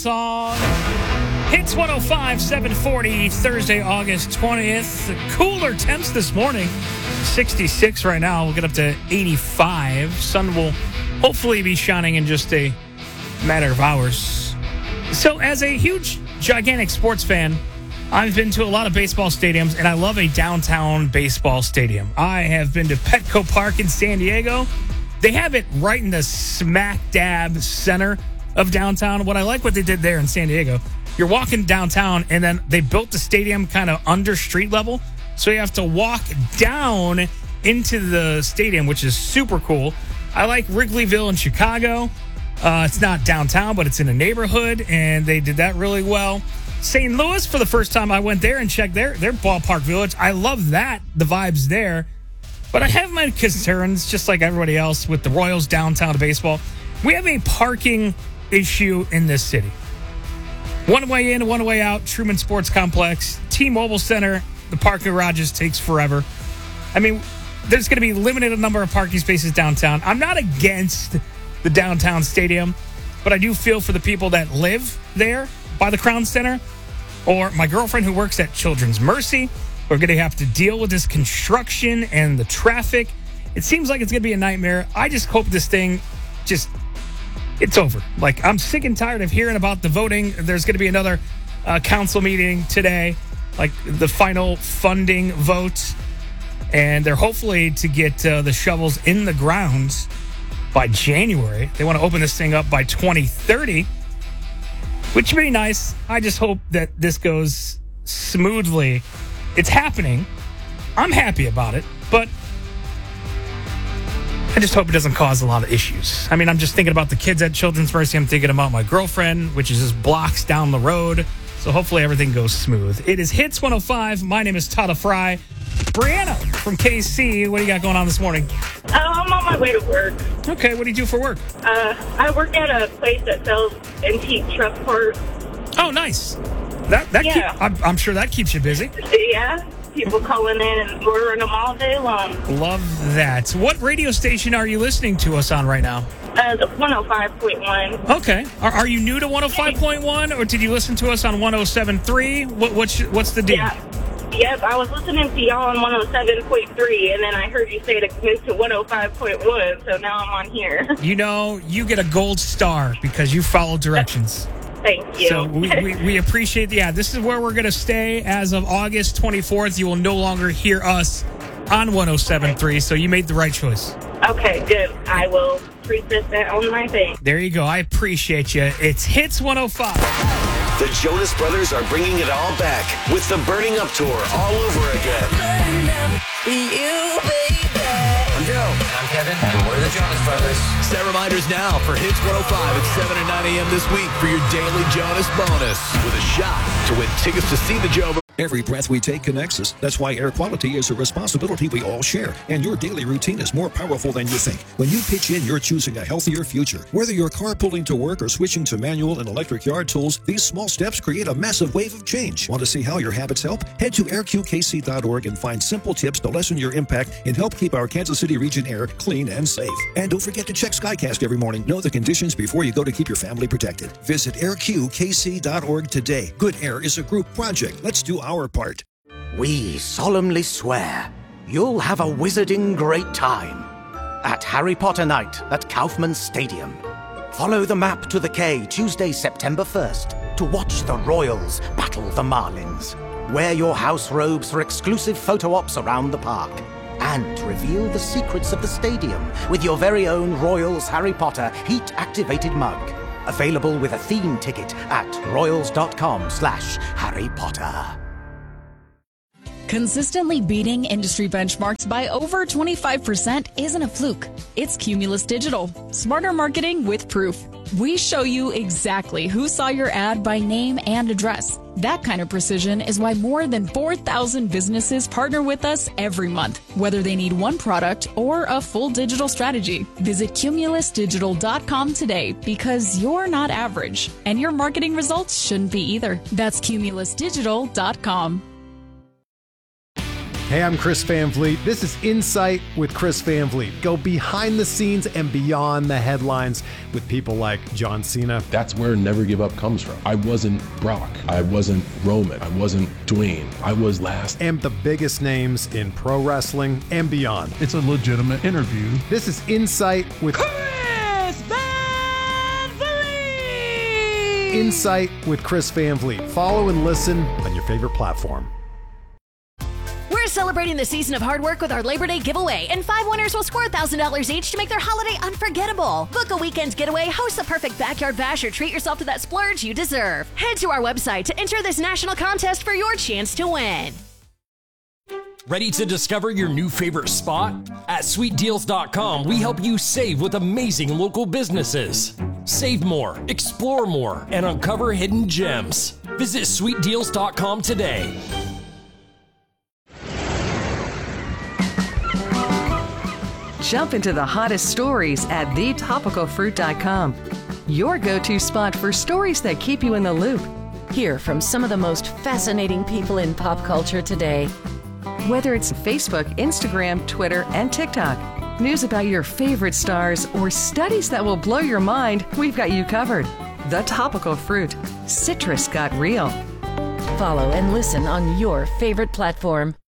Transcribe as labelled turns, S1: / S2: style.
S1: Song. Hits 105, 740, Thursday, August 20th. Cooler temps this morning. 66 right now. We'll get up to 85. Sun will hopefully be shining in just a matter of hours. So, as a huge, gigantic sports fan, I've been to a lot of baseball stadiums, and I love a downtown baseball stadium. I have been to Petco Park in San Diego. They have it right in the smack dab center of downtown. What I like what they did there in San Diego, you're walking downtown and then they built the stadium kind of under street level. So you have to walk down into the stadium, which is super cool. I like Wrigleyville in Chicago. It's not downtown, but it's in a neighborhood, and they did that really well. St. Louis, for the first time I went there and checked their ballpark village. I love that, the vibes there. But I have my concerns, just like everybody else, with the Royals downtown baseball. We have a parking issue in this city. One way in, one way out, Truman Sports Complex, T-Mobile Center, the parking garages takes forever. I mean, there's going to be limited number of parking spaces downtown. I'm not against the downtown stadium, but I do feel for the people that live there by the Crown Center, or my girlfriend who works at Children's Mercy. We're going to have to deal with this construction and the traffic. It seems like it's going to be a nightmare. I just hope this thing it's over. Like, I'm sick and tired of hearing about the voting. There's going to be another council meeting today, like the final funding vote. And they're hopefully to get the shovels in the ground by January. They want to open this thing up by 2030, which would be nice. I just hope that this goes smoothly. It's happening. I'm happy about it, but I just hope it doesn't cause a lot of issues. I mean, I'm just thinking about the kids at Children's Mercy. I'm thinking about my girlfriend, which is just blocks down the road. So hopefully everything goes smooth. It is Hits 105. My name is Tata Fry. Brianna from KC, what do you got going on this morning?
S2: I'm on my way to work.
S1: Okay, what do you do for work?
S2: I work at a place that sells antique truck parts.
S1: Oh, nice. Yeah. I'm sure that keeps you busy.
S2: Yeah. People calling in and ordering them all day long.
S1: Love that. What radio station are you listening to us on right now?
S2: The 105.1.
S1: Okay. Are you new to 105.1, or did you listen to us on 107.3? What's the deal?
S2: Yeah. Yep, I was listening to y'all on 107.3, and then I heard you say to move to 105.1, so now I'm on here.
S1: You know, you get a gold star because you follow directions.
S2: Thank you.
S1: So we appreciate this is where we're going to stay as of August 24th. You will no longer hear us on 107.3, so you made the right choice.
S2: Okay, good. I will preset that on my thing.
S1: There you go. I appreciate you. It's Hits 105.
S3: The Jonas Brothers are bringing it all back with the Burning Up Tour all over again.
S4: I'm Joe. I'm Kevin. And we're the Jonas Brothers.
S5: Set reminders now for Hits 105 at 7 and 9 a.m. this week for your daily Jonas bonus with a shot to win tickets to see the Joe.
S6: Every breath we take connects us. That's why air quality is a responsibility we all share. And your daily routine is more powerful than you think. When you pitch in, you're choosing a healthier future. Whether you're carpooling to work or switching to manual and electric yard tools, these small steps create a massive wave of change. Want to see how your habits help? Head to airqkc.org and find simple tips to lessen your impact and help keep our Kansas City region air clean and safe. And don't forget to check Skycast every morning. Know the conditions before you go to keep your family protected. Visit airqkc.org today. Good Air is a group project. Let's do our part.
S7: We solemnly swear you'll have a wizarding great time at Harry Potter Night at Kaufman Stadium. Follow the map to the K Tuesday, September 1st to watch the Royals battle the Marlins. Wear your house robes for exclusive photo ops around the park. And reveal the secrets of the stadium with your very own Royals Harry Potter heat-activated mug. Available with a theme ticket at royals.com/Harry Potter.
S8: Consistently beating industry benchmarks by over 25% isn't a fluke. It's Cumulus Digital. Smarter marketing with proof. We show you exactly who saw your ad by name and address. That kind of precision is why more than 4,000 businesses partner with us every month, whether they need one product or a full digital strategy. Visit cumulusdigital.com today because you're not average, and your marketing results shouldn't be either. That's cumulusdigital.com.
S9: Hey, I'm Chris Van Vliet. This is Insight with Chris Van Vliet. Go behind the scenes and beyond the headlines with people like John Cena.
S10: That's where Never Give Up comes from. I wasn't Brock. I wasn't Roman. I wasn't Dwayne. I was last.
S9: And the biggest names in pro wrestling and beyond.
S11: It's a legitimate interview.
S9: This is Insight with
S12: Chris Van Vliet.
S9: Insight with Chris Van Vliet. Follow and listen on your favorite platform.
S13: We're celebrating the season of hard work with our Labor Day giveaway, and 5 winners will score $1,000 each to make their holiday unforgettable. Book a weekend getaway, host the perfect backyard bash, or treat yourself to that splurge you deserve. Head to our website to enter this national contest for your chance to win.
S14: Ready to discover your new favorite spot? At sweetdeals.com, we help you save with amazing local businesses. Save more, explore more, and uncover hidden gems. Visit sweetdeals.com today.
S15: Jump into the hottest stories at thetopicalfruit.com. Your go-to spot for stories that keep you in the loop.
S16: Hear from some of the most fascinating people in pop culture today.
S15: Whether it's Facebook, Instagram, Twitter, and TikTok, news about your favorite stars, or studies that will blow your mind, we've got you covered. The Topical Fruit. Citrus got real.
S16: Follow and listen on your favorite platform.